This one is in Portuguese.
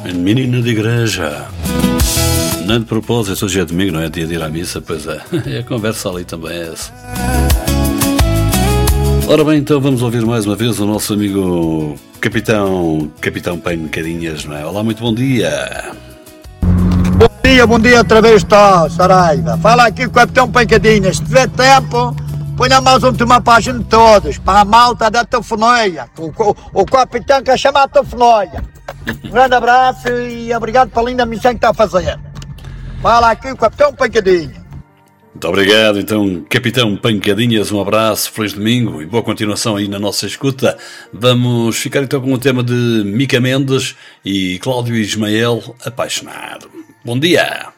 Menino de igreja. Não é de propósito, hoje é domingo, não é dia de ir à missa? Pois é, a conversa ali também é essa. Ora bem, então vamos ouvir mais uma vez o nosso amigo Capitão Pancadinhas, não é? Olá, muito bom dia. Bom dia outra vez, está, Saraiva. Fala aqui com o Capitão Pancadinhas. Se tiver tempo, ponha mais um tema para a gente todos, para a malta da telefonia. O capitão quer chamar a telefonia. Um grande abraço e obrigado pela linda missão que está a fazer. Fala aqui com o Capitão Pancadinhas. Muito obrigado, então, Capitão Pancadinhas, um abraço, feliz domingo e boa continuação aí na nossa escuta. Vamos ficar então com o tema de Mica Mendes e Cláudio Ismael, Apaixonado. Bom dia!